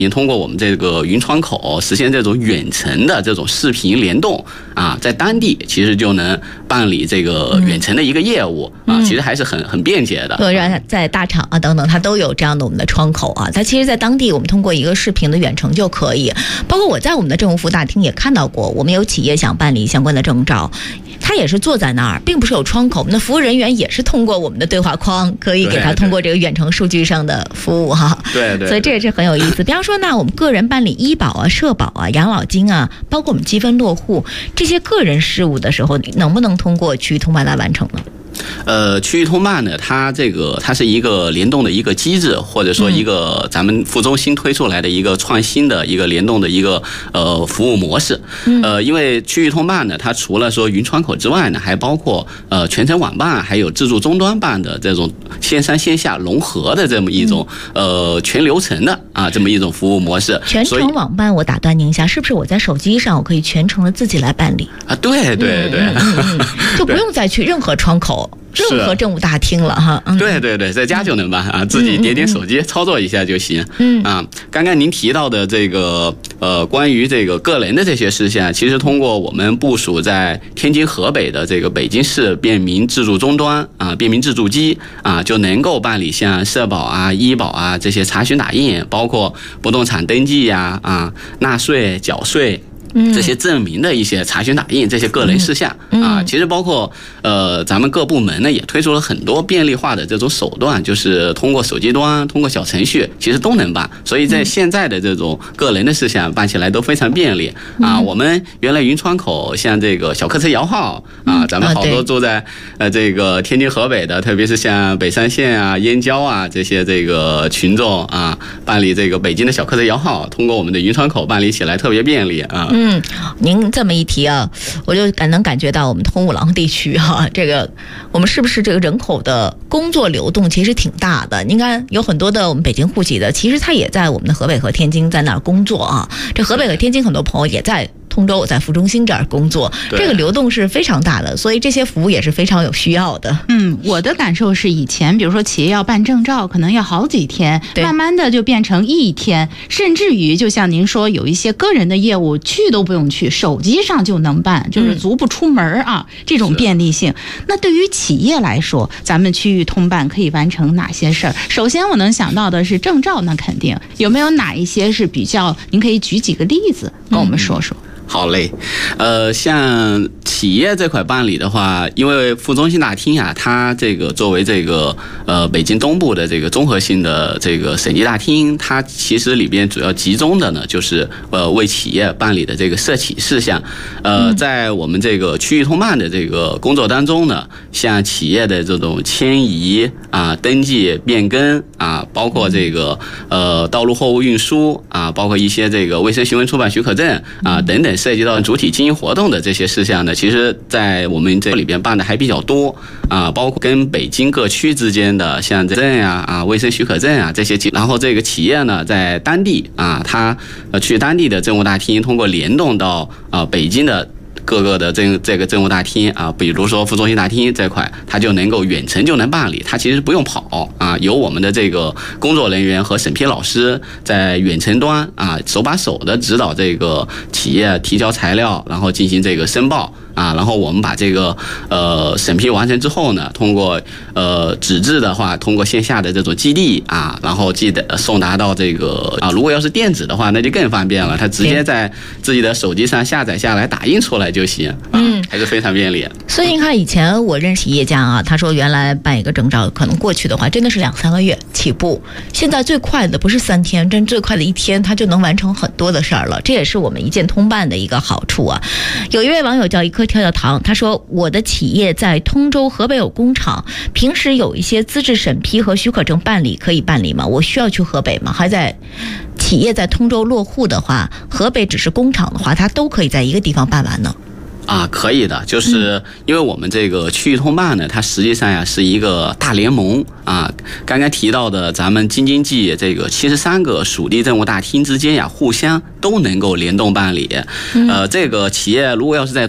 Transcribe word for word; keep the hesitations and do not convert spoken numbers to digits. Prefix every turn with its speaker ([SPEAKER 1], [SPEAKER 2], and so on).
[SPEAKER 1] 也通过我们这个云窗口实现这种远程的这种视频联动啊，在当地其实就能办理这个远程的一个业务、嗯、啊，其实还是很很便捷的。
[SPEAKER 2] 对，在大厂啊等等，它都有这样的我们的窗口啊。它其实，在当地我们通过一个视频的远程就可以。包括我在我们的政务服务大厅也看到过，我们有企业想办理相关的证照，他也是坐在那儿，并不是有窗口，我们的服务人员也是通过我们的对话框，可以给他通过这个远程数据上的服务哈。
[SPEAKER 1] 对对，
[SPEAKER 2] 所以这也是很有意思。比方说呢，我们个人办理医保啊、社保啊、养老金啊，包括我们积分落户这些个人事务的时候，能不能通过区域通办来完成呢？
[SPEAKER 1] 呃，区域通办呢，它这个它是一个联动的一个机制，或者说一个咱们副中心推出来的一个创新的一个联动的一个呃服务模式。呃，因为区域通办呢，它除了说云窗口之外呢，还包括呃全程网办，还有自助终端办的这种线上线下融合的这么一种呃全流程的啊这么一种服务模式。
[SPEAKER 2] 全程网办，我打断您一下，是不是我在手机上我可以全程的自己来办理
[SPEAKER 1] 啊？对对对，
[SPEAKER 2] 嗯嗯嗯、就不用再去任何窗口。任何政务大厅了哈，
[SPEAKER 1] 嗯、对对对，在家就能办啊，自己点点手机、嗯、操作一下就行。嗯啊，刚刚您提到的这个呃，关于这个个人的这些事项，其实通过我们部署在天津、河北的这个北京市便民自助终端啊、便民自助机啊，就能够办理像社保啊、医保啊这些查询打印，包括不动产登记呀、啊、啊纳税、缴税。这些证明的一些查询打印，这些个人事项、嗯嗯、啊，其实包括呃，咱们各部门呢也推出了很多便利化的这种手段，就是通过手机端、通过小程序，其实都能办。所以在现在的这种个人的事项办起来都非常便利啊。我们原来云窗口像这个小客车摇号啊，咱们好多住在呃这个天津、河北的，特别是像北三县啊、燕郊啊这些这个群众啊，办理这个北京的小客车摇号，通过我们的云窗口办理起来特别便利啊。
[SPEAKER 2] 嗯，您这么一提啊，我就感能感觉到我们通武廊地区哈、啊，这个我们是不是这个人口的工作流动其实挺大的？您看有很多的我们北京户籍的，其实他也在我们的河北和天津在那儿工作啊。这河北和天津很多朋友也在通州，我在副中心这儿工作，这个流动是非常大的，所以这些服务也是非常有需要的。
[SPEAKER 3] 嗯，我的感受是，以前比如说企业要办证照，可能要好几天，慢慢的就变成一天，甚至于就像您说，有一些个人的业务去都不用去，手机上就能办，就是足不出门啊，嗯、这种便利性。那对于企业来说，咱们区域通办可以完成哪些事儿？首先我能想到的是证照，那肯定有没有哪一些是比较？您可以举几个例子跟我们说说。嗯
[SPEAKER 1] 好嘞，呃，像企业这块办理的话，因为副中心大厅啊，它这个作为这个呃北京东部的这个综合性的这个审计大厅，它其实里边主要集中的呢，就是呃为企业办理的这个涉企事项。呃，在我们这个区域通办的这个工作当中呢，像企业的这种迁移啊、登记、变更啊，包括这个呃道路货物运输啊，包括一些这个卫生行为出版许可证啊等等。涉及到主体经营活动的这些事项呢，其实在我们这里边办的还比较多啊，包括跟北京各区之间的像证呀啊、卫生许可证啊这些，然后这个企业呢在当地啊，它呃去当地的政务大厅，通过联动到啊北京的各个的这这个政务大厅啊，比如说副中心大厅这块，它就能够远程就能办理，它其实不用跑啊，由我们的这个工作人员和审批老师在远程端啊手把手的指导这个企业提交材料，然后进行这个申报。啊，然后我们把这个呃审批完成之后呢，通过呃纸质的话，通过线下的这种寄递啊，然后寄的送达到这个啊，如果要是电子的话，那就更方便了，它直接在自己的手机上下载下来，打印出来就行，啊、嗯，还是非常便利。
[SPEAKER 2] 所以你看，以前我认识企业家啊，他说原来办一个证照，可能过去的话真的是两三个月起步，现在最快的不是三天，真最快的一天，他就能完成很多的事儿了。这也是我们一键通办的一个好处啊。有一位网友叫一颗跳跳糖，他说我的企业在通州河北有工厂，平时有一些资质审批和许可证办理可以办理吗？我需要去河北吗？还在企业在通州落户的话，河北只是工厂的话，它都可以在一个地方办完呢？
[SPEAKER 1] 啊，可以的，就是因为我们这个区域通办呢，它实际上呀是一个大联盟啊。刚刚提到的咱们京津冀这个七十三个属地政务大厅之间呀，互相都能够联动办理。呃，这个企业如果要是在